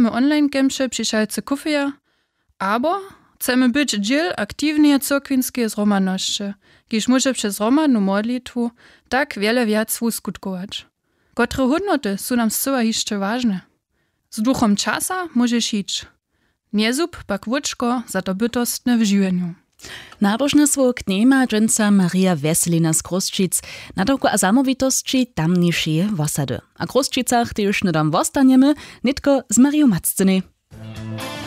chcemy online kemše přišalce kufeja, abo chcemy być dziel aktywnej cyrkwinskiej zromadności, kiż może przez romadnu modlitwu tak wiele wiac uskutkować. Kotre hodnoty są nam zcyła jeszcze ważne. Z duchom czasa możesz iść. Niezub pak wuczko za to bytostne w żywieniu. Nabożeństwo knema dżęca Maria Weselina z Kruszczyc na doku a zamowitości tamniejszej osady. A Kruszczycach ty już nedam wostaniemy, nitko z Marią Maccyny.